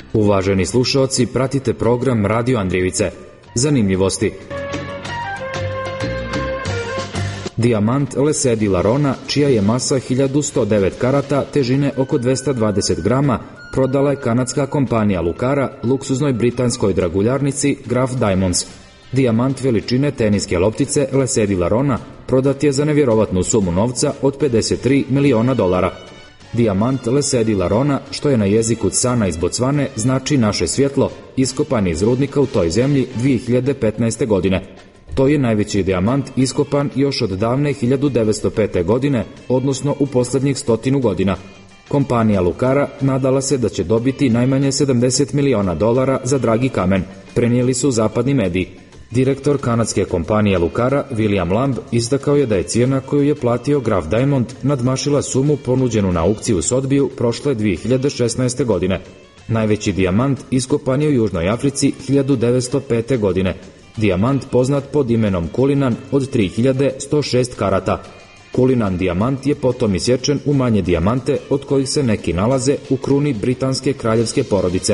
Uvaženi slušaoci, pratite program Radio Andrijevice. Zanimljivosti. Dijamant Lesedi Larona, čija je masa 1109 karata, težine oko 220 grama, prodala je kanadska kompanija Lucara luksuznoj britanskoj draguljarnici Graf Diamonds. Dijamant veličine teniske loptice Lesedi Larona prodat je za nevjerovatnu sumu novca od $53 miliona. Dijamant Lesedi Larona, što je na jeziku Tsana iz Bocvane, znači naše svjetlo, iskopan iz rudnika u toj zemlji 2015. godine. To je najveći dijamant iskopan još od davne 1905. godine, odnosno u posljednjih 100 godina. Kompanija Lucara nadala se da će dobiti najmanje $70 miliona za dragi kamen, prenijeli su zapadni mediji. Direktor kanadske kompanije Lucara, William Lamb, istakao je da je cijena koju je platio Graf Diamond nadmašila sumu ponuđenu na aukciju Sotbiju prošle 2016. godine. Najveći dijamant iskopan je u Južnoj Africi 1905. godine. Dijamant poznat pod imenom Cullinan od 3106 karata. Cullinan dijamant je potom isječen u manje dijamante, od kojih se neki nalaze u kruni britanske kraljevske porodice.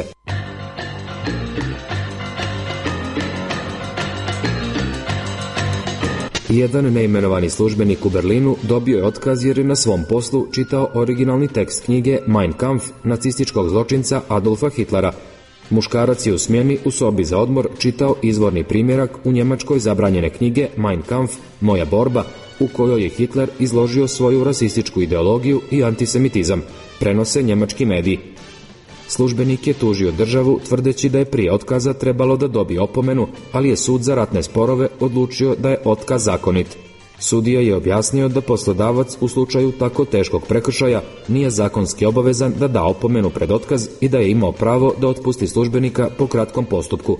Jedan neimenovani službenik u Berlinu dobio je otkaz jer je na svom poslu čitao originalni tekst knjige Mein Kampf nacističkog zločinca Adolfa Hitlera. Muškarac je u smjeni u sobi za odmor čitao izvorni primjerak u njemačkoj zabranjene knjige Mein Kampf, Moja borba, u kojoj je Hitler izložio svoju rasističku ideologiju i antisemitizam, prenose njemački mediji. Službenik je tužio državu tvrdeći da je prije otkaza trebalo da dobije opomenu, ali je sud za ratne sporove odlučio da je otkaz zakonit. Sudija je objasnio da poslodavac u slučaju tako teškog prekršaja nije zakonski obavezan da da opomenu pred otkaz i da je imao pravo da otpusti službenika po kratkom postupku.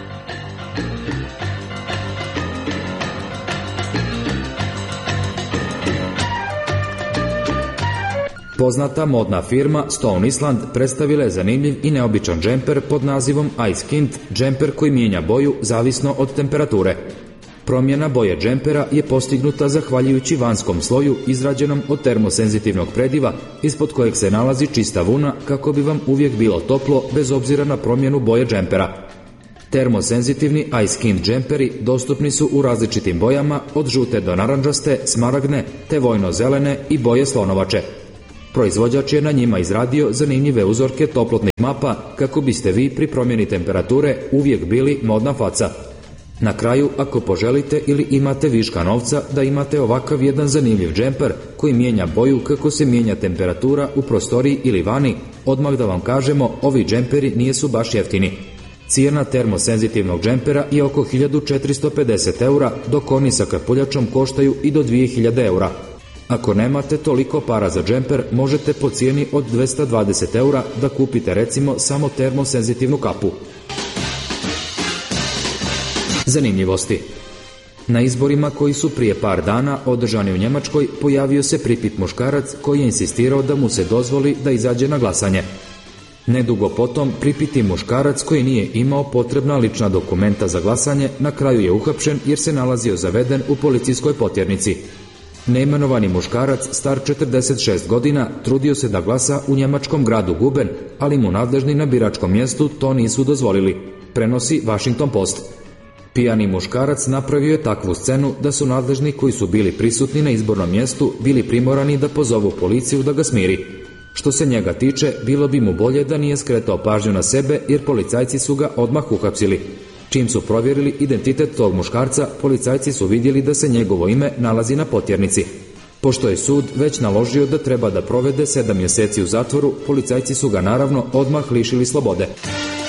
Poznata modna firma Stone Island predstavila je zanimljiv i neobičan džemper pod nazivom Ice Kint, džemper koji mijenja boju zavisno od temperature. Promjena boje džempera je postignuta zahvaljujući vanskom sloju izrađenom od termosenzitivnog prediva ispod kojeg se nalazi čista vuna kako bi vam uvijek bilo toplo bez obzira na promjenu boje džempera. Termosenzitivni Ice Kint džemperi dostupni su u različitim bojama od žute do narandžaste, smaragdne te vojno-zelene i boje slonovače. Proizvođač je na njima izradio zanimljive uzorke toplotnih mapa kako biste vi pri promjeni temperature uvijek bili modna faca. Na kraju, ako poželite ili imate viška novca, da imate ovakav jedan zanimljiv džemper koji mijenja boju kako se mijenja temperatura u prostoriji ili vani, odmah da vam kažemo, ovi džemperi nisu baš jeftini. Cijena termosenzitivnog džempera je oko 1450 eura, dok oni sa kapuljačom koštaju i do 2000 eura. Ako nemate toliko para za džemper, možete po cijeni od 220 eura da kupite recimo samo termosenzitivnu kapu. Zanimljivosti. Na izborima koji su prije par dana održani u Njemačkoj pojavio se pripit muškarac koji je insistirao da mu se dozvoli da izađe na glasanje. Nedugo potom pripiti muškarac koji nije imao potrebna lična dokumenta za glasanje na kraju je uhapšen jer se nalazio zaveden u policijskoj potjernici. Neimenovani muškarac star 46 godina trudio se da glasa u njemačkom gradu Guben, ali mu nadležni na biračkom mjestu to nisu dozvolili, prenosi Washington Post. Pijani muškarac napravio je takvu scenu da su nadležni koji su bili prisutni na izbornom mjestu bili primorani da pozovu policiju da ga smiri. Što se njega tiče, bilo bi mu bolje da nije skretao pažnju na sebe jer policajci su ga odmah uhapsili. Čim su provjerili identitet tog muškarca, policajci su vidjeli da se njegovo ime nalazi na potjernici. Pošto je sud već naložio da treba da provede 7 mjeseci u zatvoru, policajci su ga naravno odmah lišili slobode.